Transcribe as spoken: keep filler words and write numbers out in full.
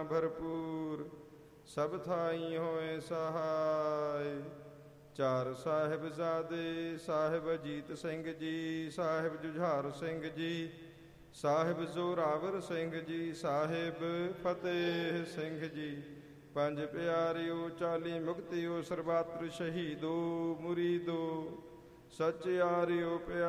ਭਰਪੂਰ ਸਭ ਥਾਈ ਹੋਏ ਸਹਾਇ। ਚਾਰ ਸਾਹਿਬਜ਼ਾਦੇ ਸਾਹਿਬ ਅਜੀਤ ਸਿੰਘ ਜੀ, ਸਾਹਿਬ ਜੁਝਾਰ ਸਿੰਘ ਜੀ, ਸਾਹਿਬ ਜ਼ੋਰਾਵਰ ਸਿੰਘ ਜੀ, ਸਾਹਿਬ ਫਤਿਹ ਸਿੰਘ ਜੀ। ਪੰਜ ਪਿਆਰਿਓ ਚਾਲੀ ਮੁਕਤਿਓ ਸਰਬੱਤਰ ਸ਼ਹੀਦੋ ਮੁਰੀਦੋ ਸਚਿਆਰਿਓ ਪਿਆ